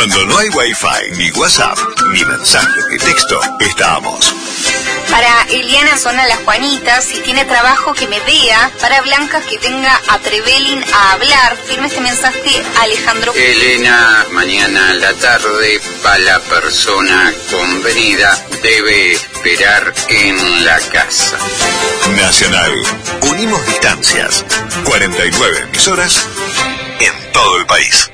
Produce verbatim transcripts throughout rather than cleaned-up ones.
Cuando no hay wifi, ni WhatsApp, ni mensaje de texto, estamos. Para Eliana son a las Juanitas, si tiene trabajo que me vea. Para Blanca que venga a Trevelin a hablar. Firme este mensaje Alejandro. Elena, mañana a la tarde, para la persona convenida, debe esperar en la casa. Nacional. Unimos distancias. cuarenta y nueve emisoras en todo el país.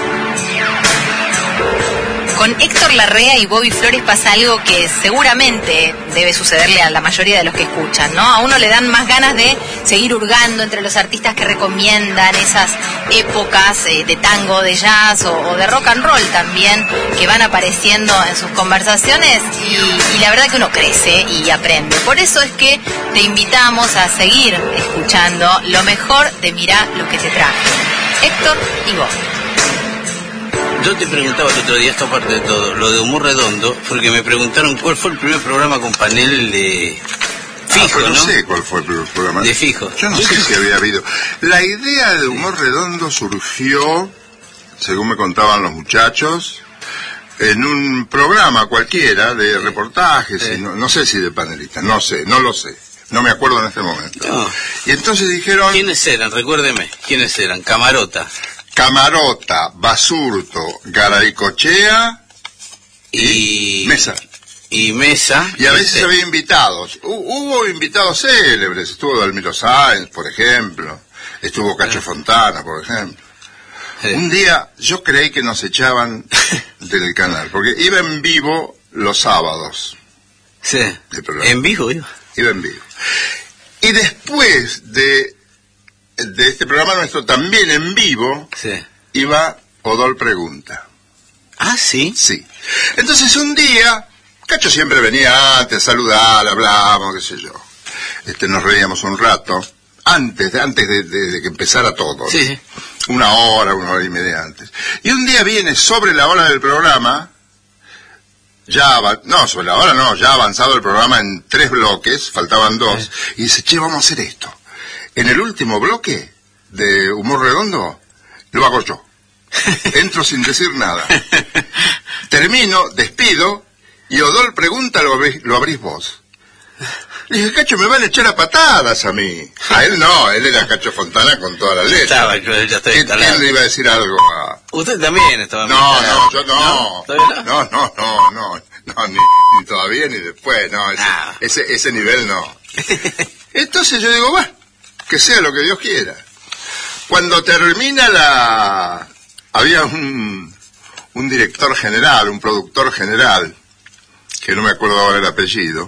Con Héctor Larrea y Bobby Flores pasa algo que seguramente debe sucederle a la mayoría de los que escuchan, ¿no? A uno le dan más ganas de seguir hurgando entre los artistas que recomiendan, esas épocas eh, de tango, de jazz o, o de rock and roll también, que van apareciendo en sus conversaciones y, y la verdad que uno crece y aprende. Por eso es que te invitamos a seguir escuchando lo mejor de Mirá lo que te traje. Héctor y Bobby. Yo te preguntaba el otro día, esto aparte de todo, lo de Humor Redondo, porque me preguntaron cuál fue el primer programa con panel de fijo, ah, ¿no? No sé cuál fue el primer programa. De fijo. Yo no Yo sé que... si había habido. La idea de Humor Redondo surgió, según me contaban los muchachos, en un programa cualquiera de reportajes, sí. y no, no sé si de panelistas, no sé, no lo sé. No me acuerdo en este momento. No. Y entonces dijeron... ¿Quiénes eran? Recuérdeme. ¿Quiénes eran? Camarota. Camarota, Basurto, Garaycochea y, y Mesa. Y Mesa. Y a veces había invitados. Hubo invitados célebres. Estuvo Dalmiro Sáenz, por ejemplo. Estuvo Cacho sí. Fontana, por ejemplo. Sí. Un día yo creí que nos echaban del canal, porque iba en vivo los sábados. Sí. ¿En vivo iba? Iba en vivo. Y después de... de este programa nuestro también en vivo, sí. iba Odol Pregunta. ¿Ah, sí? Sí. Entonces un día, Cacho siempre venía antes a saludar, hablábamos, qué sé yo. Este, nos reíamos un rato, antes, de, antes de, de, de que empezara todo. Sí. ¿no? Una hora, una hora y media antes. Y un día viene sobre la hora del programa, ya, no, sobre la hora no, ya avanzado el programa en tres bloques, faltaban dos, sí. y dice, che, vamos a hacer esto. En el último bloque de Humor Redondo, lo hago yo. Entro sin decir nada. Termino, despido, y Odol Pregunta, lo abrís, lo abrís vos. Le dije, Cacho, me van a echar a patadas a mí. A él no, él era Cacho Fontana con toda la letra. Estaba, yo ya estoy instalado. ¿Quién le iba a decir algo a...? Usted también estaba No, no, yo no. ¿No? No, no, no, no, no, no ni, ni todavía ni después, no, ese, ah. ese, ese nivel no. Entonces yo digo, bueno, que sea lo que Dios quiera. Cuando termina la... había un, un director general, un productor general, que no me acuerdo ahora el apellido,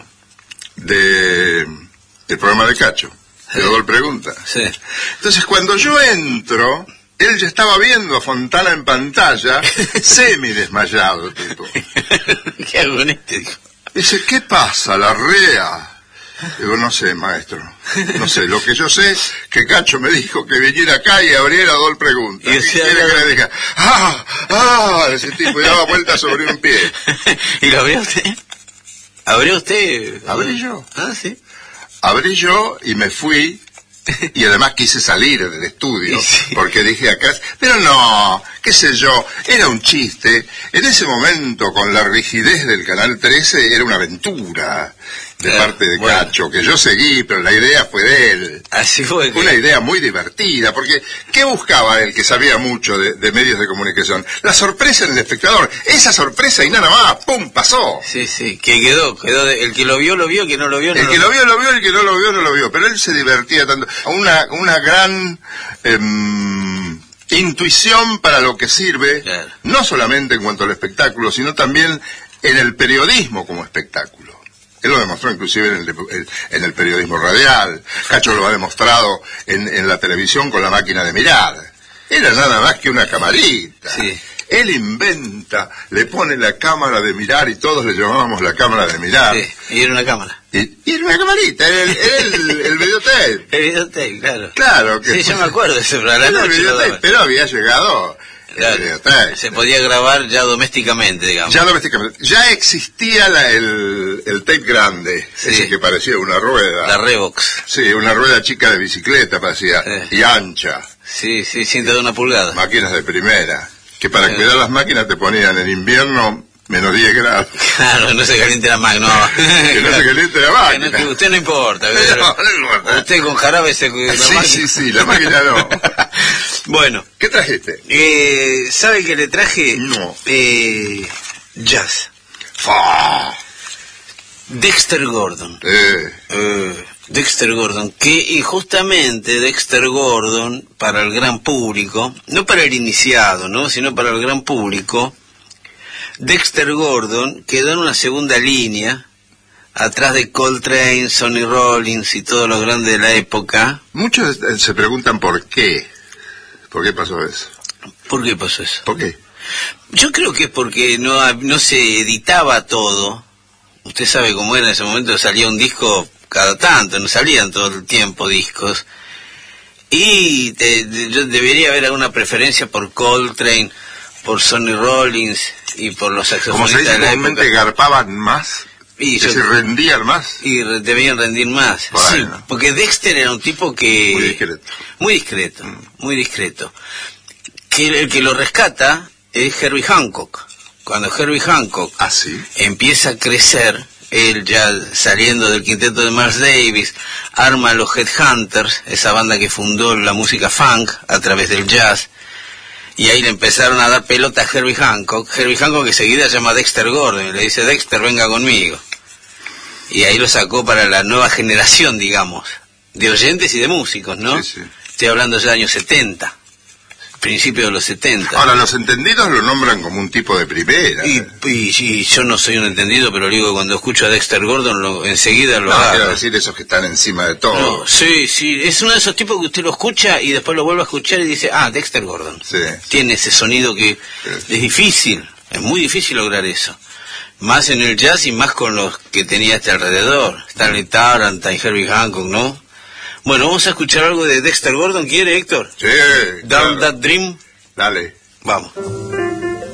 de el programa de Cacho, de Odol Pregunta. Sí. Entonces cuando yo entro, él ya estaba viendo a Fontana en pantalla, semi desmayado, tipo. ¿Qué hago con este? Dijo. Dice, ¿qué pasa, Larrea? Digo, no sé, maestro, no sé, lo que yo sé es que Cacho me dijo que viniera acá y abriera Odol Pregunta. Y, y quiere que le diga, ¡ah! ¡ah! Ese tipo y daba vuelta sobre un pie. ¿Y lo abrió usted? ¿Abrió usted? Abrí yo. Ah, sí. Abrí yo y me fui, y además quise salir del estudio, sí. porque dije acá, pero no, qué sé yo, era un chiste. En ese momento, con la rigidez del Canal trece, era una aventura de eh, parte de bueno. Cacho, que yo seguí, pero la idea fue de él. Así fue. Una que... idea muy divertida, porque ¿qué buscaba él, que sabía mucho de, de medios de comunicación? La sorpresa en el espectador, esa sorpresa y nada más, ¡pum!, pasó. Sí, sí, que quedó, quedó de, el que lo vio, lo vio, el que no lo vio, no el lo que vio. lo vio, lo vio, el que no lo vio, no lo vio, pero él se divertía tanto, una, una gran... Eh, intuición para lo que sirve, claro. no solamente en cuanto al espectáculo, sino también en el periodismo como espectáculo. Él lo demostró inclusive en el, en el periodismo radial. Cacho lo ha demostrado en, en la televisión con la máquina de mirar. Era nada más que una camarita. Sí. Él inventa, le pone la cámara de mirar y todos le llamábamos la cámara de mirar. Sí, y era una cámara. Y, y era una camarita, era el, era el, el videotape. El videotape, claro. Claro. Que sí, fue, yo me acuerdo de ese programa. Era el videotape, pero había llegado... Claro, se podía grabar ya domésticamente, digamos. Ya domésticamente. Ya existía la, el, el tape grande, sí. ese que parecía una rueda. La Revox. Sí, una rueda chica de bicicleta parecía, sí. y ancha. Sí, sí, cinta de una pulgada. Máquinas de primera. Que para Eh. cuidar las máquinas te ponían en invierno menos diez grados. Claro, no se caliente la máquina. No. Que no se caliente la máquina. Que no- que usted no importa. No, no importa. Usted con jarabe se cuida la Sí, máquina. sí, sí, la máquina no. Bueno, ¿Qué trajiste? eh, ¿sabe qué le traje? No. Eh, jazz. Fa. Dexter Gordon. Eh, Eh, Dexter Gordon, que y justamente Dexter Gordon, para el gran público, no para el iniciado, ¿no? Sino para el gran público, Dexter Gordon quedó en una segunda línea, atrás de Coltrane, Sonny Rollins y todos los grandes de la época. muchos eh, se preguntan por qué. ¿Por qué pasó eso? ¿Por qué pasó eso? ¿Por qué? Yo creo que es porque no, ha- no se editaba todo. Usted sabe cómo era en ese momento, salía un disco cada tanto, no salían todo el tiempo discos. Y te- de- yo debería haber alguna preferencia por Coltrane, por Sonny Rollins y por los Como se saxofonistas dice de la comúnmente, época. garpaban más, Y es yo- decir, rendían más. y re- debían rendir más. Bueno. Sí, porque Dexter era un tipo que... Muy discreto. Muy discreto, muy discreto. Que el que lo rescata es Herbie Hancock. Cuando Herbie Hancock ¿Ah, sí? empieza a crecer, él ya saliendo del quinteto de Miles Davis, arma los Headhunters, esa banda que fundó la música funk a través del jazz, y ahí le empezaron a dar pelota a Herbie Hancock. Herbie Hancock que seguida llama a Dexter Gordon y le dice, Dexter, venga conmigo. Y ahí lo sacó para la nueva generación, digamos, de oyentes y de músicos, ¿no? Sí, sí. Estoy hablando ya de años setenta, principios de los setenta. Ahora, los entendidos lo nombran como un tipo de primera. Y, y, y yo no soy un entendido, pero digo, cuando escucho a Dexter Gordon, lo, enseguida lo No, agarro. quiero decir esos que están encima de todo. No, sí, sí, es uno de esos tipos que usted lo escucha y después lo vuelve a escuchar y dice, ah, Dexter Gordon. Sí. Tiene ese sonido que Sí. es difícil, es muy difícil lograr eso. Más en el jazz y más con los que tenía a este alrededor. Stanley Tarrant, Herbie Hancock, ¿no? Bueno, vamos a escuchar algo de Dexter Gordon, ¿quiere, Héctor? Sí, Down claro. That Dream. Dale. Vamos.